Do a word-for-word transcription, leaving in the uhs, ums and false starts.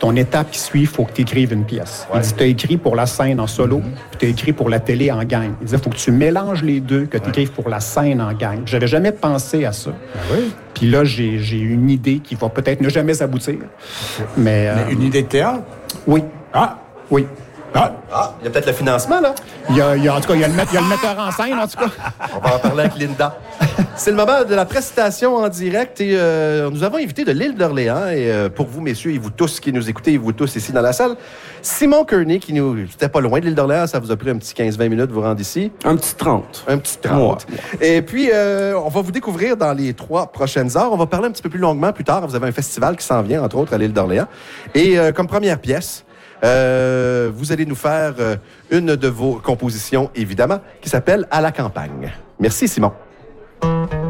ton étape qui suit, il faut que tu écrives une pièce. Ouais. Il dit, tu as écrit pour la scène en solo, mm-hmm. puis tu as écrit pour la télé en gang. Il disait, il faut que tu mélanges les deux, que tu écrives ouais. pour la scène en gang. J'avais jamais pensé à ça. Ben oui. Puis là, j'ai, j'ai une idée qui va peut-être ne jamais aboutir. Okay. Mais, euh, Mais une idée de théâtre? Oui. Ah! Oui. Ah, ah, il y a peut-être le financement, là. Il y a, il y a, en tout cas, il y, a le, il y a le metteur en scène, en tout cas. On va en parler avec Linda. C'est le moment de la prestation en direct et euh, nous avons invité de l'île d'Orléans et euh, pour vous, messieurs, et vous tous qui nous écoutez, et vous tous ici dans la salle, Simon Kearney, qui nous... C'était pas loin de l'île d'Orléans, ça vous a pris un petit quinze vingt minutes de vous rendre ici. Un petit trente. Un petit trente. Ouais. Et puis, euh, on va vous découvrir dans les trois prochaines heures. On va parler un petit peu plus longuement plus tard. Vous avez un festival qui s'en vient, entre autres, à l'île d'Orléans. Et euh, comme première pièce, Euh, vous allez nous faire euh, une de vos compositions, évidemment, qui s'appelle « À la campagne ». Merci, Simon.